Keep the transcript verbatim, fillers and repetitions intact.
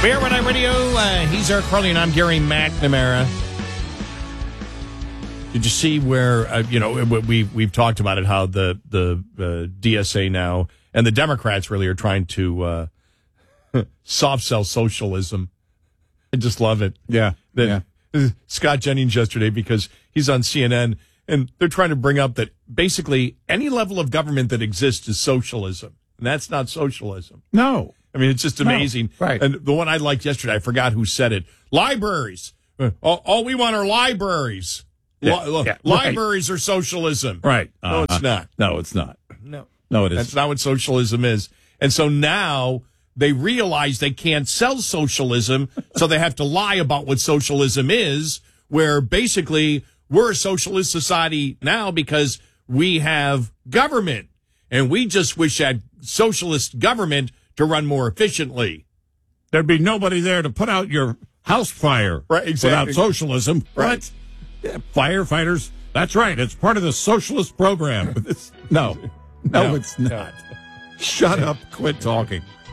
Bear One Night Radio. Uh, he's Eric Carly, and I'm Gary McNamara. Did you see where, uh, you know, we, we've talked about it, how the, the uh, D S A now and the Democrats really are trying to uh, soft sell socialism. I just love it. Yeah. The, yeah. Scott Jennings yesterday, because he's on C N N, and they're trying to bring up that basically any level of government that exists is socialism. And that's not socialism. No. I mean, it's just amazing. No, right. And the one I liked yesterday, I forgot who said it. Libraries. All, all we want are libraries. Yeah, Li- yeah, libraries right. are socialism. Right. No, uh-huh. it's not. No, it's not. No. No, it isn't. That's not what socialism is. And so now they realize they can't sell socialism, so they have to lie about what socialism is, where basically we're a socialist society now because we have government. And we just wish that socialist government to run more efficiently. There'd be nobody there to put out your house fire right, exactly. without socialism. Right. What? Yeah, firefighters. That's right. It's part of the socialist program. no, no, no, it's not. No. Shut up. Quit talking.